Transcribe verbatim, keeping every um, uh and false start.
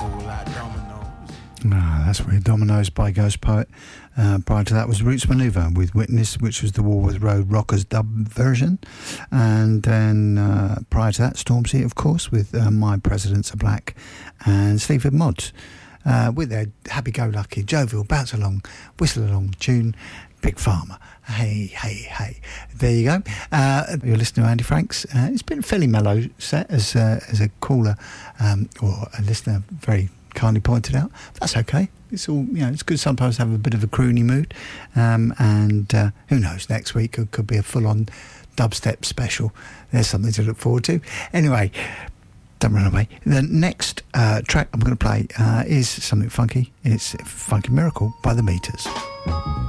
Ah, that's weird. Dominoes by Ghost Poet. Uh, prior to that was Roots Maneuver with Witness, which was the Walworth Road Rockers dub version. And then uh, prior to that, Stormzy, of course, with uh, My Presidents Are Black, and Sleaford Mods uh, with their happy-go-lucky, jovial, bounce along, whistle along tune, Big Farmer. Hey, hey, hey. There you go. Uh, you're listening to Andy Franks. Uh, it's been a fairly mellow set, as, uh, as a caller um, or a listener very kindly pointed out. That's okay. It's all, you know, it's good sometimes to have a bit of a croony mood. Um, and uh, who knows, next week could, could be a full-on dubstep special. There's something to look forward to. Anyway, don't run away. The next uh, track I'm going to play uh, is something funky. It's Funky Miracle by The Meters.